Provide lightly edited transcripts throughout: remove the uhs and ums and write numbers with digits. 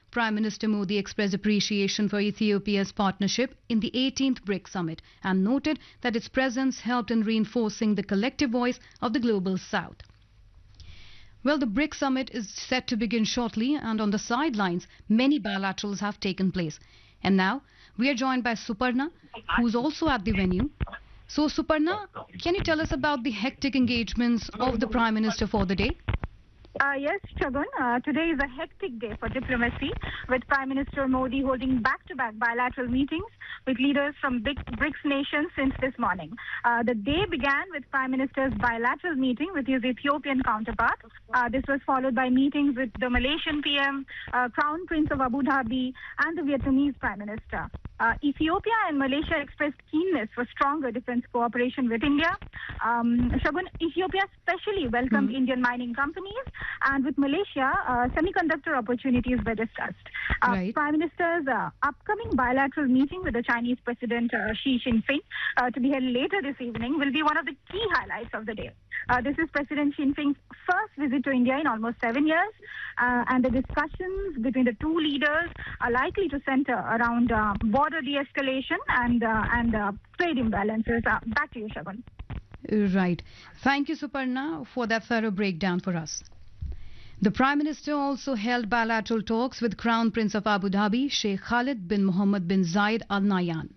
Prime Minister Modi expressed appreciation for Ethiopia's partnership in the 18th BRICS summit and noted that its presence helped in reinforcing the collective voice of the global south. Well, the BRICS summit is set to begin shortly, and on the sidelines, many bilaterals have taken place. And now, we are joined by Suparna, who's also at the venue. So, Suparna, can you tell us about the hectic engagements of the Prime Minister for the day? Yes, Shagun. Today is a hectic day for diplomacy, with Prime Minister Modi holding back-to-back bilateral meetings with leaders from big BRICS nations since this morning. The day began with Prime Minister's bilateral meeting with his Ethiopian counterpart. This was followed by meetings with the Malaysian PM, Crown Prince of Abu Dhabi, and the Vietnamese Prime Minister. Ethiopia and Malaysia expressed keenness for stronger defense cooperation with India. Shagun, Ethiopia especially welcomed Indian mining companies, and with Malaysia, semiconductor opportunities were discussed. Right. Prime Minister's upcoming bilateral meeting with the Chinese President Xi Jinping, to be held later this evening, will be one of the key highlights of the day. This is President Xi Jinping's first visit to India in almost 7 years, and the discussions between the two leaders are likely to center around border de-escalation and trade imbalances. Back to you, Shagun. Right. Thank you, Suparna, for that thorough breakdown for us. The Prime Minister also held bilateral talks with Crown Prince of Abu Dhabi, Sheikh Khalid bin Mohammed bin Zayed Al Nahyan.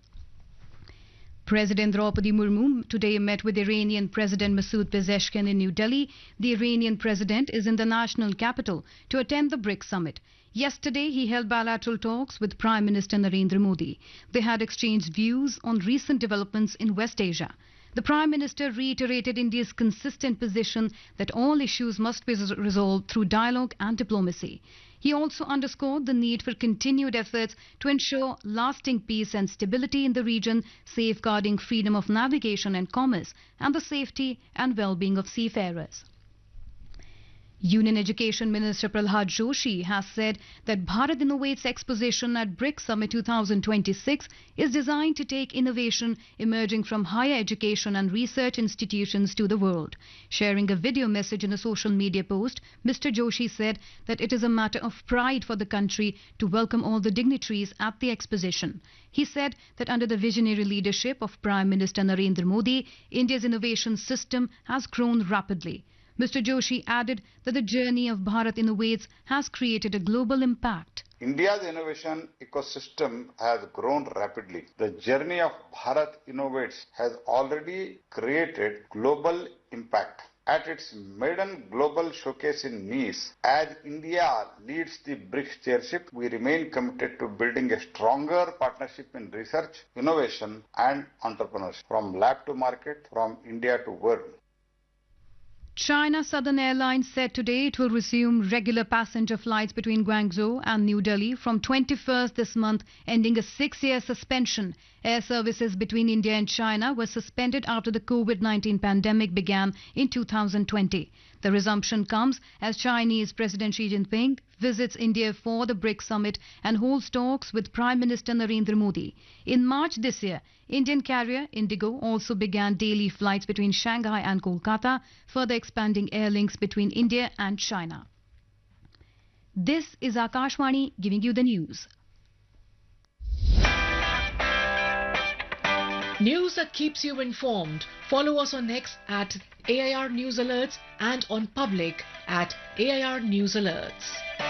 President Draupadi Murmu today met with Iranian President Masoud Pezeshkian in New Delhi. The Iranian president is in the national capital to attend the BRICS summit. Yesterday, he held bilateral talks with Prime Minister Narendra Modi. They had exchanged views on recent developments in West Asia. The Prime Minister reiterated India's consistent position that all issues must be resolved through dialogue and diplomacy. He also underscored the need for continued efforts to ensure lasting peace and stability in the region, safeguarding freedom of navigation and commerce, and the safety and well-being of seafarers. Union Education Minister Prahlad Joshi has said that Bharat Innovates Exposition at BRICS Summit 2026 is designed to take innovation emerging from higher education and research institutions to the world. Sharing a video message in a social media post, Mr. Joshi said that it is a matter of pride for the country to welcome all the dignitaries at the exposition. He said that under the visionary leadership of Prime Minister Narendra Modi, India's innovation system has grown rapidly. Mr. Joshi added that the journey of Bharat Innovates has created a global impact. India's innovation ecosystem has grown rapidly. The journey of Bharat Innovates has already created global impact. At its maiden global showcase in Nice, as India leads the BRICS chairship, we remain committed to building a stronger partnership in research, innovation and entrepreneurship, from lab to market, from India to world. China Southern Airlines said today it will resume regular passenger flights between Guangzhou and New Delhi from 21st this month, ending a 6-year suspension. Air services between India and China were suspended after the COVID-19 pandemic began in 2020. The resumption comes as Chinese President Xi Jinping visits India for the BRICS summit and holds talks with Prime Minister Narendra Modi. In March this year, Indian carrier Indigo also began daily flights between Shanghai and Kolkata, further expanding air links between India and China. This is Akashvani giving you the news. News that keeps you informed. Follow us on X at AIR News Alerts and on Public at AIR News Alerts.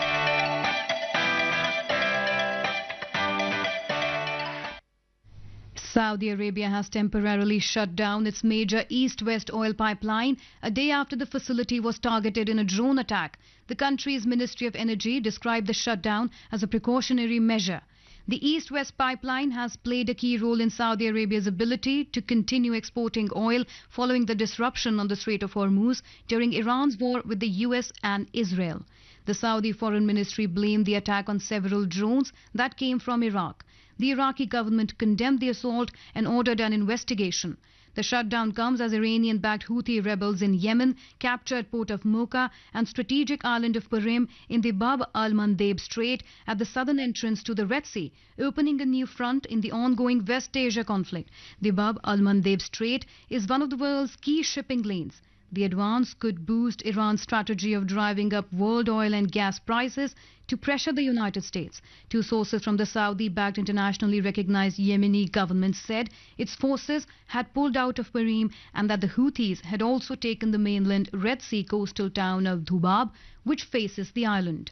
Saudi Arabia has temporarily shut down its major east-west oil pipeline a day after the facility was targeted in a drone attack. The country's Ministry of Energy described the shutdown as a precautionary measure. The east-west pipeline has played a key role in Saudi Arabia's ability to continue exporting oil following the disruption on the Strait of Hormuz during Iran's war with the US and Israel. The Saudi Foreign Ministry blamed the attack on several drones that came from Iraq. The Iraqi government condemned the assault and ordered an investigation. The shutdown comes as Iranian-backed Houthi rebels in Yemen captured port of Mocha and strategic island of Parim in the Bab al-Mandeb Strait at the southern entrance to the Red Sea, opening a new front in the ongoing West Asia conflict. The Bab al-Mandeb Strait is one of the world's key shipping lanes. The advance could boost Iran's strategy of driving up world oil and gas prices to pressure the United States. Two sources from the Saudi-backed internationally recognized Yemeni government said its forces had pulled out of Bareem and that the Houthis had also taken the mainland Red Sea coastal town of Dhubab, which faces the island.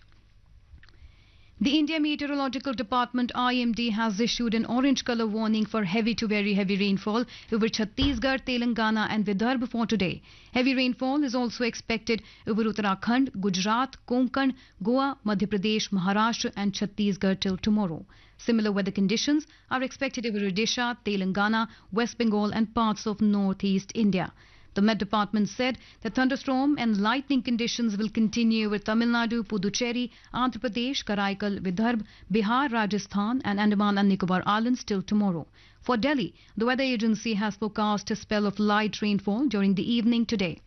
The India Meteorological Department IMD has issued an orange color warning for heavy to very heavy rainfall over Chhattisgarh, Telangana and Vidarbha for today. Heavy rainfall is also expected over Uttarakhand, Gujarat, Konkan, Goa, Madhya Pradesh, Maharashtra and Chhattisgarh till tomorrow. Similar weather conditions are expected over Odisha, Telangana, West Bengal and parts of northeast India. The Met Department said that thunderstorm and lightning conditions will continue over Tamil Nadu, Puducherry, Andhra Pradesh, Karaikal, Vidarbha, Bihar, Rajasthan and Andaman and Nicobar Islands till tomorrow. For Delhi, the weather agency has forecast a spell of light rainfall during the evening today.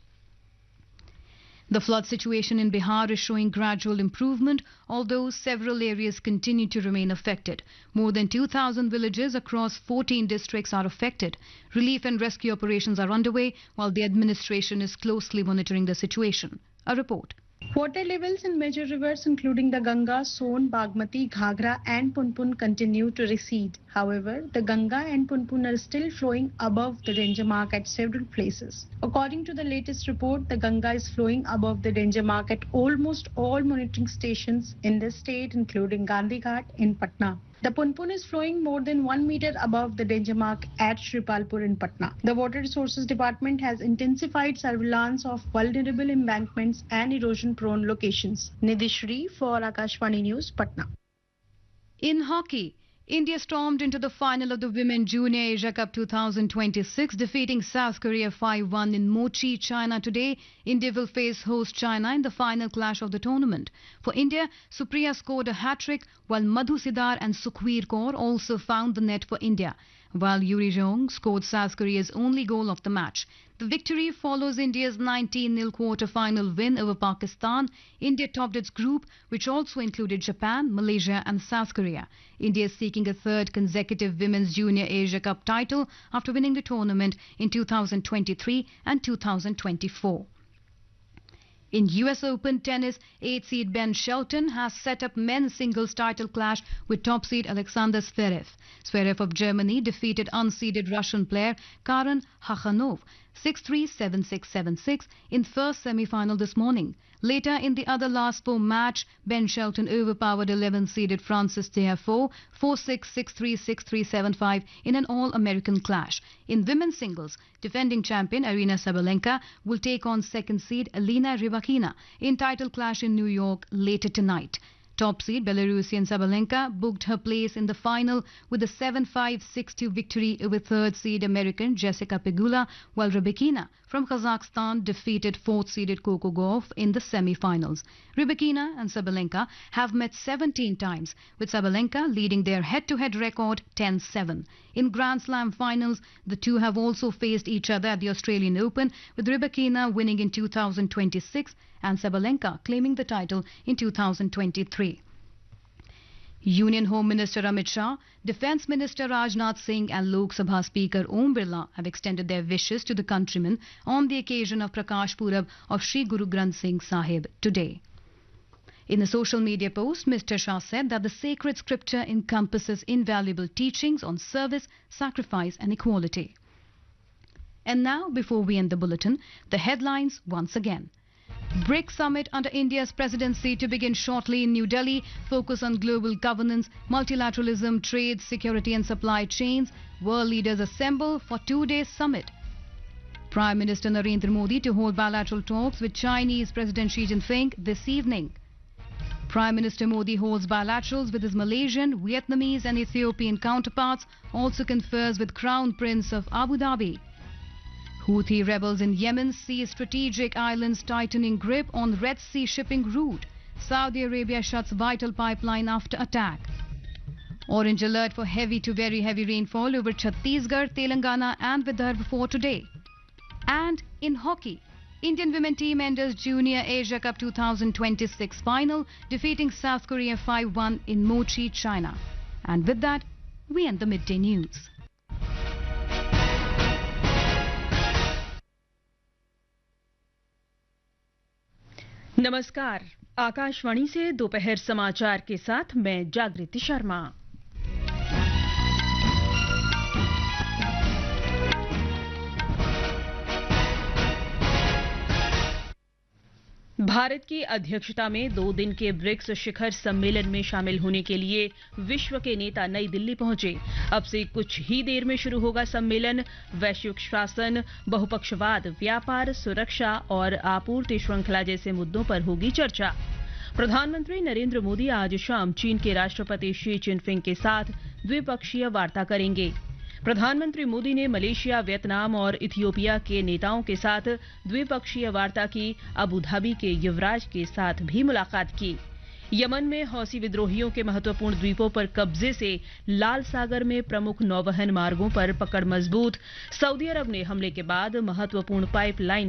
The flood situation in Bihar is showing gradual improvement, although several areas continue to remain affected. More than 2,000 villages across 14 districts are affected. Relief and rescue operations are underway, while the administration is closely monitoring the situation. A report. Water levels in major rivers including the Ganga, Son, Bagmati, Ghagra and Punpun continue to recede. However, the Ganga and Punpun are still flowing above the danger mark at several places. According to the latest report, the Ganga is flowing above the danger mark at almost all monitoring stations in the state, including Gandhi Ghat in Patna. The Punpun is flowing more than 1 meter above the danger mark at Shripalpur in Patna. The Water Resources Department has intensified surveillance of vulnerable embankments and erosion-prone locations. Nidhi Shri for Akashvani News, Patna. In hockey, India stormed into the final of the Women Junior Asia Cup 2026, defeating South Korea 5-1 in Mochi, China today. India will face host China in the final clash of the tournament. For India, Supriya scored a hat-trick, while Madhu Sidar and Sukhveer Kaur also found the net for India, while Yuri Jong scored South Korea's only goal of the match. The victory follows India's 19-0 quarter-final win over Pakistan. India topped its group, which also included Japan, Malaysia and South Korea. India is seeking a third consecutive Women's Junior Asia Cup title after winning the tournament in 2023 and 2024. In US Open tennis, 8th seed Ben Shelton has set up men's singles title clash with top seed Alexander Zverev. Zverev of Germany defeated unseeded Russian player Karen Khachanov 6-3, 7-6, 7-6 in first semi-final this morning. Later in the other last four match, Ben Shelton overpowered 11th-seeded Francis Tiafoe 4-6, 6-3, 6-3, 7-5 in an all-American clash. In women's singles, defending champion Aryna Sabalenka will take on second seed Elena Rybakina in title clash in New York later tonight. Top seed Belarusian Sabalenka booked her place in the final with a 7-5, 6-2 victory over third seed American Jessica Pegula, while Rybakina from Kazakhstan defeated fourth seeded Coco Gauff in the semi-finals. Rybakina and Sabalenka have met 17 times, with Sabalenka leading their head-to-head record 10-7. In Grand Slam finals, the two have also faced each other at the Australian Open, with Rybakina winning in 2026 and Sabalenka claiming the title in 2023. Union Home Minister Amit Shah, Defence Minister Rajnath Singh and Lok Sabha Speaker Om Birla have extended their wishes to the countrymen on the occasion of Prakash Purab of Sri Guru Granth Singh Sahib today. In a social media post, Mr. Shah said that the sacred scripture encompasses invaluable teachings on service, sacrifice and equality. And now, before we end the bulletin, the headlines once again. BRICS summit under India's presidency to begin shortly in New Delhi. Focus on global governance, multilateralism, trade, security and supply chains. World leaders assemble for 2-day summit. Prime Minister Narendra Modi to hold bilateral talks with Chinese President Xi Jinping this evening. Prime Minister Modi holds bilaterals with his Malaysian, Vietnamese and Ethiopian counterparts, also confers with Crown Prince of Abu Dhabi. Houthi rebels in Yemen seize strategic islands, tightening grip on Red Sea shipping route. Saudi Arabia shuts vital pipeline after attack. Orange alert for heavy to very heavy rainfall over Chhattisgarh, Telangana and Vidarbha for today. And in hockey, Indian women team enters Junior Asia Cup 2026 final, defeating South Korea 5-1 in Mochi, China. And with that, we end the midday news. नमस्कार, आकाशवाणी से दोपहर समाचार के साथ मैं जागृति शर्मा। भारत की अध्यक्षता में 2 दिन के ब्रिक्स शिखर सम्मेलन में शामिल होने के लिए विश्व के नेता नई दिल्ली पहुंचे। अब से कुछ ही देर में शुरू होगा सम्मेलन। वैश्विक शासन, बहुपक्षवाद, व्यापार, सुरक्षा और आपूर्ति श्रृंखला जैसे मुद्दों पर होगी चर्चा। प्रधानमंत्री नरेंद्र मोदी आज शाम चीन के राष्ट्रपति शी जिनपिंग के साथ द्विपक्षीय वार्ता करेंगे। प्रधानमंत्री मोदी ने मलेशिया, वियतनाम और इथियोपिया के नेताओं के साथ द्विपक्षीय वार्ता की। अबू धाबी के युवराज के साथ भी मुलाकात की। यमन में हौसी विद्रोहियों के महत्वपूर्ण द्वीपों पर कब्जे से लाल सागर में प्रमुख नौवहन मार्गों पर पकड़ मजबूत। सऊदी अरब ने हमले के बाद महत्वपूर्ण पाइपलाइन